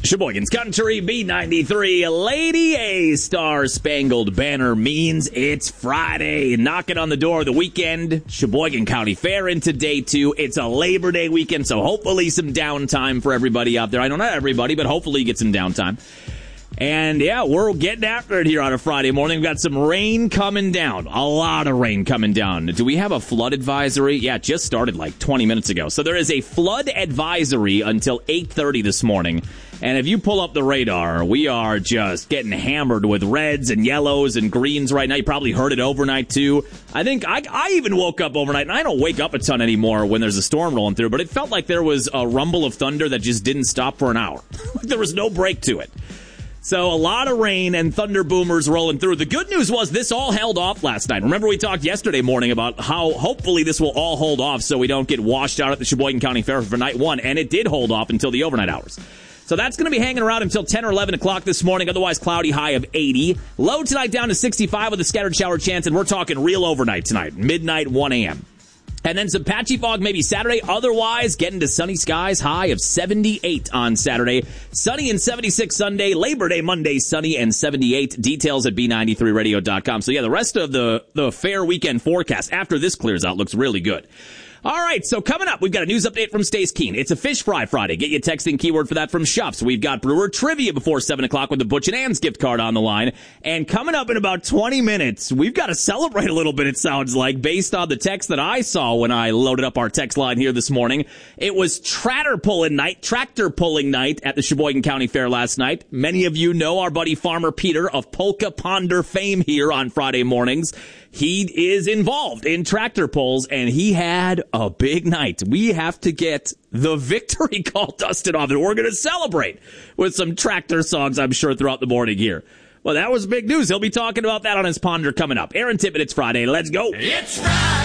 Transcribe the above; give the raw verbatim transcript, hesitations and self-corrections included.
Sheboygan's Country, B ninety-three, Lady A, Star-Spangled Banner means it's Friday. Knocking on the door of the weekend, Sheboygan County Fair into day two. It's a Labor Day weekend, so hopefully some downtime for everybody out there. I know not everybody, but hopefully you get some downtime. And, yeah, we're getting after it here on a Friday morning. We've got some rain coming down, a lot of rain coming down. Do we have a flood advisory? Yeah, it just started like twenty minutes ago. So there is a flood advisory until eight thirty this morning. And if you pull up the radar, we are just getting hammered with reds and yellows and greens right now. You probably heard it overnight, too. I think I, I even woke up overnight, and I don't wake up a ton anymore when there's a storm rolling through, but it felt like there was a rumble of thunder that just didn't stop for an hour. There was no break to it. So a lot of rain and thunder boomers rolling through. The good news was this all held off last night. Remember we talked yesterday morning about how hopefully this will all hold off so we don't get washed out at the Sheboygan County Fair for night one, and it did hold off until the overnight hours. So that's going to be hanging around until ten or eleven o'clock this morning, otherwise cloudy, high of eighty. Low tonight down to sixty-five with a scattered shower chance, and we're talking real overnight tonight, midnight, one a.m. And then some patchy fog maybe Saturday. Otherwise, getting to sunny skies, high of seventy-eight on Saturday. Sunny and seventy-six Sunday. Labor Day Monday, sunny and seventy-eight. Details at B ninety-three radio dot com. So, yeah, the rest of the, the fair weekend forecast after this clears out looks really good. All right, so coming up, we've got a news update from Stace Keen. It's a Fish Fry Friday. Get you a texting keyword for that from Shuffs. We've got Brewer Trivia before seven o'clock with the Butch and Ann's gift card on the line. And coming up in about twenty minutes, we've got to celebrate a little bit, it sounds like, based on the text that I saw when I loaded up our text line here this morning. It was tractor pulling night, tractor pulling night at the Sheboygan County Fair last night. Many of you know our buddy Farmer Peter of Polka Ponder fame here on Friday mornings. He is involved in tractor pulls, and he had a big night. We have to get the victory call dusted off, and we're going to celebrate with some tractor songs, I'm sure, throughout the morning here. Well, that was big news. He'll be talking about that on his Ponder coming up. Aaron Tippett, it's Friday. Let's go. It's Friday.